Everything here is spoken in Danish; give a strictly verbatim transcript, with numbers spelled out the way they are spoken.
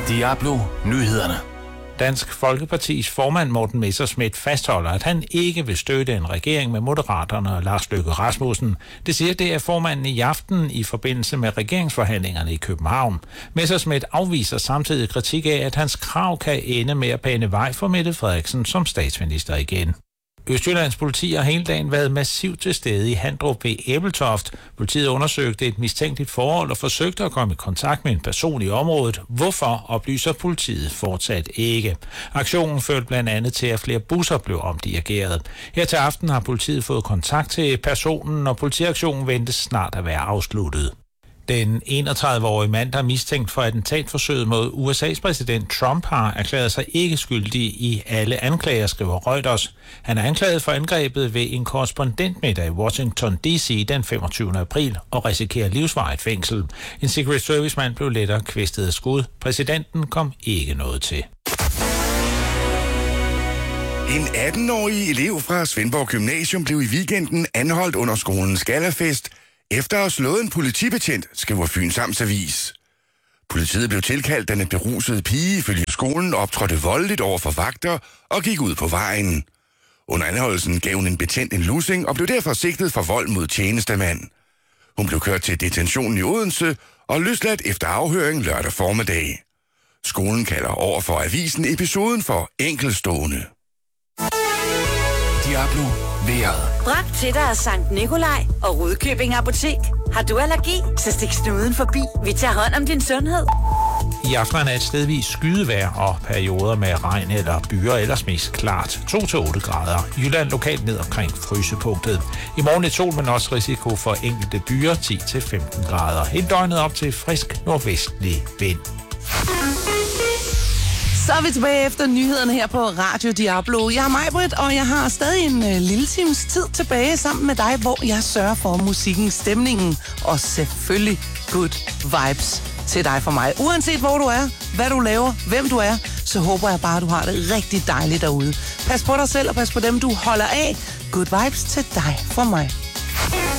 Diablo Nyhederne. Dansk Folkepartis formand Morten Messerschmidt fastholder, at han ikke vil støtte en regering med Moderaterne og Lars Løkke Rasmussen. Det siger det er formanden i aften i forbindelse med regeringsforhandlingerne i København. Messerschmidt afviser samtidig kritik af, at hans krav kan ende med at bane vej for Mette Frederiksen som statsminister igen. Østjyllands politi har hele dagen været massivt til stede i Handrup ved Ebeltoft. Politiet undersøgte et mistænkeligt forhold og forsøgte at komme i kontakt med en person i området. Hvorfor oplyser politiet fortsat ikke. Aktionen førte blandt andet til, at flere busser blev omdirigeret. Her til aften har politiet fået kontakt til personen, og politiaktionen ventes snart at være afsluttet. Den enogtredive-årige mand, der er mistænkt for attentatforsøget mod U S A's præsident Trump, har erklæret sig ikke skyldig i alle anklager, skriver Reuters. Han er anklaget for angrebet ved en korrespondentmiddag i Washington D C den femogtyvende april og risikerer livsvarigt fængsel. En Secret Service-mand blev lettere kvæstet af skud. Præsidenten kom ikke noget til. En atten-årig elev fra Svendborg Gymnasium blev i weekenden anholdt under skolens gallafest, efter at have slået en politibetjent, skriver Fyns Amtsavis. Politiet blev tilkaldt, da en beruset pige ifølge skolen optrådte voldeligt over for vagter og gik ud på vejen. Under anholdelsen gav hun en betjent en lussing og blev derfor sigtet for vold mod tjenestemand. Hun blev kørt til detentionen i Odense og løsladt efter afhøring lørdag formiddag. Skolen kalder over for avisen episoden for enkeltstående. Diablo Vejret. Bragt til dig af Sankt Nikolaj og Rudkøbing Apotek. Har du allergi, så stik snuden forbi. Vi tager hånd om din sundhed. I aften er et stedvis skydevejr og perioder med regn eller byer, ellers mest klart. to til otte grader. Jylland lokalt ned omkring frysepunktet. I morgen lidt sol, men også risiko for enkelte byer, ti til femten grader. Hele døgnet op til frisk nordvestlig vind. Så er vi tilbage efter nyhederne her på Radio Diablo. Jeg er Majbrit, og jeg har stadig en øh, lille times tid tilbage sammen med dig, hvor jeg sørger for musikken, stemningen og selvfølgelig good vibes til dig for mig. Uanset hvor du er, hvad du laver, hvem du er, så håber jeg bare, at du har det rigtig dejligt derude. Pas på dig selv og pas på dem, du holder af. Good vibes til dig for mig.